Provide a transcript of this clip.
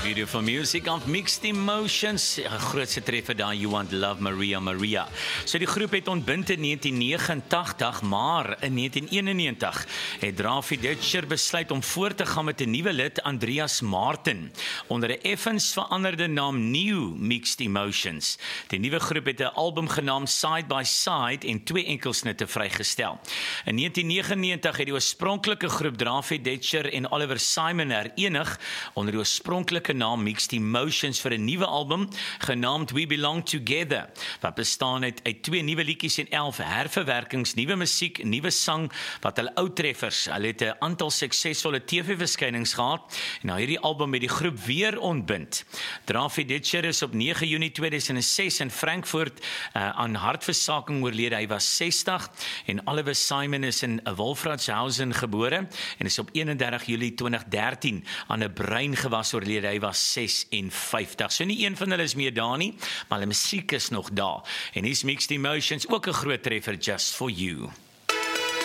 Beautiful music of Mixed Emotions. 'n grootste treffer daar, You Want Love, Maria Maria. So die groep het ontbind in 1989, maar in 1991 het Drafi Ditcher besluit om voort te gaan met 'n nuwe lid, Andreas Martin, onder 'n effens veranderde naam New Mixed Emotions. Die nuwe groep het 'n album genaamd Side by Side en 2 enkelsnitte vrygestel. In 1999 het die oorspronklike groep Drafi Ditcher en Oliver Simon herenig onder die oorspronklike naam Mixed Emotions vir 'n nuwe album genaamd We Belong Together, wat bestaan uit 2 nuwe liedjies en 11 herverwerkings, nuwe musiek, nuwe sang, wat hulle ou treffers. Hulle het 'n aantal suksesvolle TV-verskynings gehad en nou hierdie album het die groep weer ontbind. Drafi Ditcher is op 9 Junie 2006 in Frankfurt aan hartversaking oorlede. Hy was 60 en Oliver Simon is in Wolfratshausen gebore en is op 31 Julie 2013 aan 'n breingewas oorlede. Hy was 56. So nie een van hulle is meer daar nie, maar hulle musiek is nog daar. En hier's Mixed Emotions, ook 'n groot treffer, Just For You.